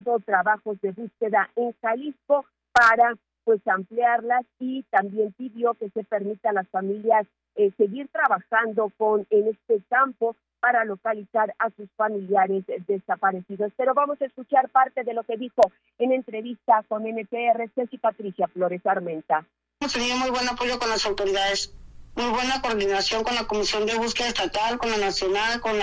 trabajos de búsqueda en Jalisco para pues ampliarlas, y también pidió que se permita a las familias seguir trabajando en este campo para localizar a sus familiares desaparecidos. Pero vamos a escuchar parte de lo que dijo en entrevista con NTR Ceci Patricia Flores Armenta. Hemos tenido muy buen apoyo con las autoridades, muy buena coordinación con la Comisión de Búsqueda Estatal, con la Nacional, con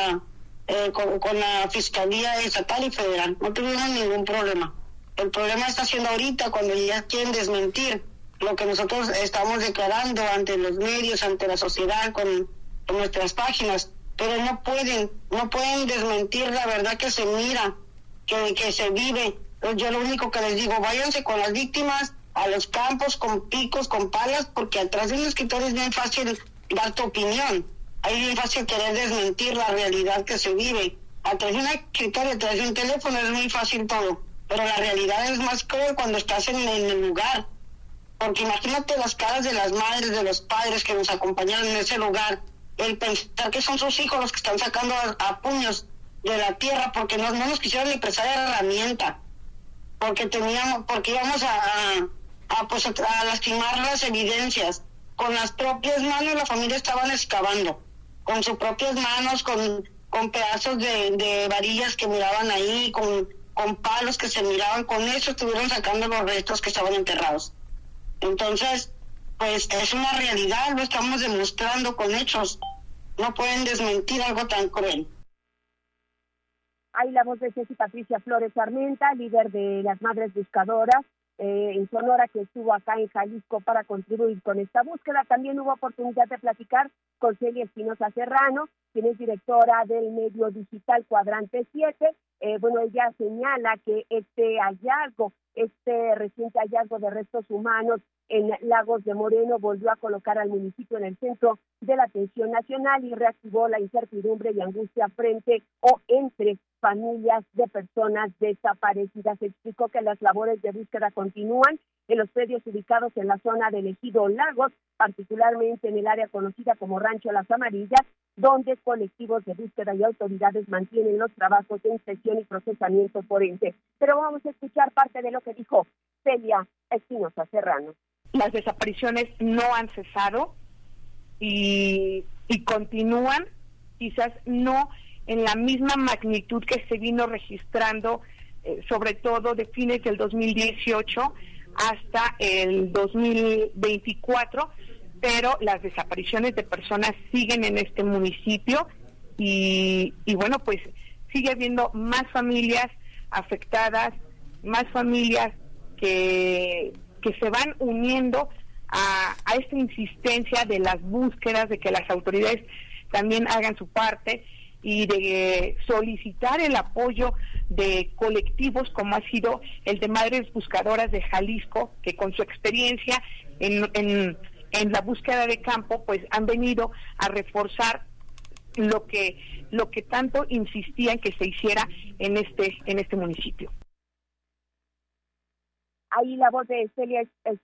la Fiscalía Estatal y Federal. No tuvimos ningún problema. El problema está siendo ahorita cuando ya quieren desmentir lo que nosotros estamos declarando ante los medios, ante la sociedad, con nuestras páginas, pero no pueden desmentir la verdad que se mira, que se vive. Yo lo único que les digo, váyanse con las víctimas a los campos con picos, con palas, porque atrás de un escritorio es bien fácil dar tu opinión, es bien fácil querer desmentir la realidad que se vive. Atrás de un escritorio, atrás de un teléfono es muy fácil todo, pero la realidad es más cruel cuando estás en el lugar. Porque imagínate las caras de las madres, de los padres que nos acompañaron en ese lugar, el pensar que son sus hijos los que están sacando a puños de la tierra porque no nos quisieron ni prestar herramienta, porque íbamos a lastimar las evidencias. Con las propias manos la familia estaban excavando, con sus propias manos, con pedazos de varillas que miraban ahí, con palos que se miraban, con eso estuvieron sacando los restos que estaban enterrados. Entonces, pues es una realidad, lo estamos demostrando con hechos. No pueden desmentir algo tan cruel. Hay la voz de Ceci Patricia Flores Armenta, líder de las Madres Buscadoras en Sonora, que estuvo acá en Jalisco para contribuir con esta búsqueda. También hubo oportunidad de platicar con Celia Espinosa Serrano, quien es directora del medio digital Cuadrante 7. Ella señala que este reciente hallazgo de restos humanos en Lagos de Moreno volvió a colocar al municipio en el centro de la atención nacional y reactivó la incertidumbre y angustia frente o entre familias de personas desaparecidas. Explicó que las labores de búsqueda continúan en los predios ubicados en la zona del ejido Lagos, particularmente en el área conocida como Rancho Las Amarillas, donde colectivos de búsqueda y autoridades mantienen los trabajos de inspección y procesamiento forense. Pero vamos a escuchar parte de lo que dijo Celia Espinosa Serrano. Las desapariciones no han cesado y continúan, quizás no en la misma magnitud que se vino registrando, sobre todo de fines del 2018 hasta el 2024, pero las desapariciones de personas siguen en este municipio y pues sigue habiendo más familias afectadas, más familias que se van uniendo a esta insistencia de las búsquedas, de que las autoridades también hagan su parte y de solicitar el apoyo de colectivos como ha sido el de Madres Buscadoras de Jalisco, que con su experiencia en la búsqueda de campo pues han venido a reforzar lo que tanto insistían que se hiciera en este municipio. Ahí la voz de Celia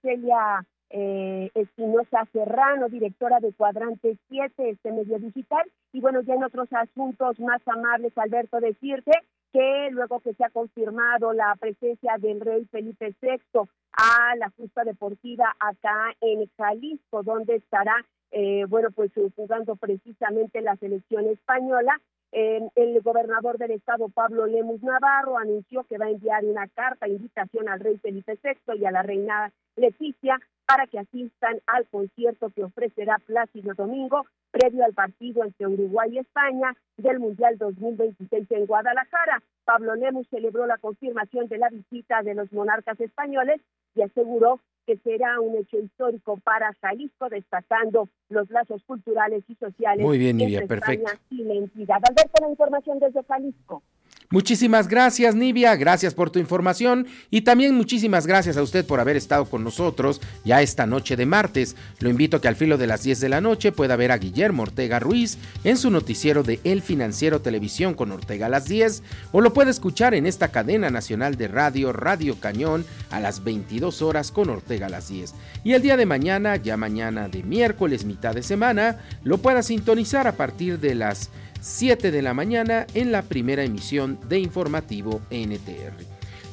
Espinosa Serrano, directora de Cuadrante 7, este medio digital. Y ya en otros asuntos más amables, Alberto, decirte que luego que se ha confirmado la presencia del rey Felipe VI a la justa deportiva acá en Jalisco, donde estará jugando precisamente la selección española, el gobernador del estado, Pablo Lemus Navarro, anunció que va a enviar una carta de invitación al rey Felipe VI y a la reina Leticia para que asistan al concierto que ofrecerá Plácido Domingo previo al partido entre Uruguay y España del Mundial 2026 en Guadalajara. Pablo Lemus celebró la confirmación de la visita de los monarcas españoles y aseguró que será un hecho histórico para Jalisco, destacando los lazos culturales y sociales. Muy bien, Nivia, entre perfecto. España y la entidad. Alberto, la información desde Jalisco. Muchísimas gracias, Nivia, gracias por tu información y también muchísimas gracias a usted por haber estado con nosotros ya esta noche de martes. Lo invito a que al filo de las 10 de la noche pueda ver a Guillermo Ortega Ruiz en su noticiero de El Financiero Televisión con Ortega a las 10, o lo puede escuchar en esta cadena nacional de radio, Radio Cañón, a las 22 horas con Ortega a las 10. Y el día de mañana, ya mañana de miércoles, mitad de semana, lo pueda sintonizar a partir de las 7 de la mañana en la primera emisión de Informativo NTR.